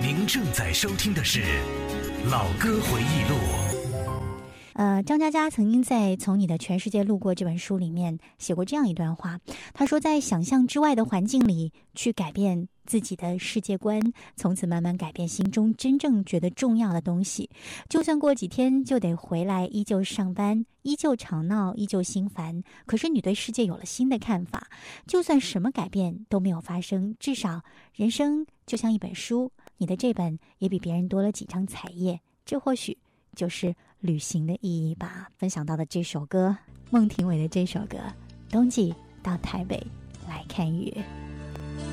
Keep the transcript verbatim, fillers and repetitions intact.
您正在收听的是《老歌回忆录》。 呃，张嘉佳曾经在《从你的全世界路过》这本书里面写过这样一段话，他说，在想象之外的环境里去改变自己的世界观，从此慢慢改变心中真正觉得重要的东西。就算过几天就得回来，依旧上班，依旧吵闹，依旧心烦，可是你对世界有了新的看法。就算什么改变都没有发生，至少人生就像一本书，你的这本也比别人多了几张彩页，这或许就是旅行的意义吧。分享到的这首歌，孟庭苇的这首歌《冬季到台北来看雨》。